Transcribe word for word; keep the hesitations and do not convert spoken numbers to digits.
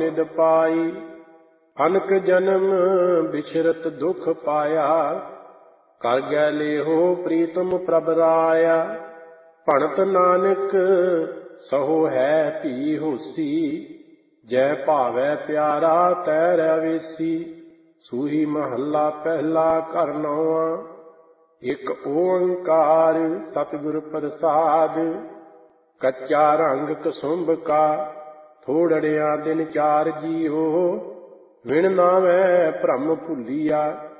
ਨਿਦ ਪਾਈ। ਅਨਕ ਜਨਮ ਬਿਛਰਤ ਦੁਖ ਪਾਇਆ, ਕਰ ਗੈ ਲੇਹੋ ਪ੍ਰੀਤਮ ਪ੍ਰਭ ਰਾਇਆ। ਭਣਤ ਨਾਨਕ ਸਹੋ ਹੈ ਭੀ ਹੋਸੀ, ਜੈ ਭਾਵੈ ਪਿਆਰਾ ਤੈ ਰਵੇਸੀ। ਸੂਹੀ ਮਹੱਲਾ ਪਹਿਲਾ ਘਰ ਨੌਵਾਂ। ਇੱਕ ਓੰਕਾਰ ਸਤਿਗੁਰ ਪ੍ਰਸਾਦਿ, ਕੱਚਾ ਰੰਗ ਕਸੁੰਭ ਕਾ ਥੋੜੜਿਆ ਦਿਨ ਚਾਰ ਜੀਓ। ਵਿਣ ਨਾਵੈ ਭ੍ਰਮ ਭੁੱਲੀਆ,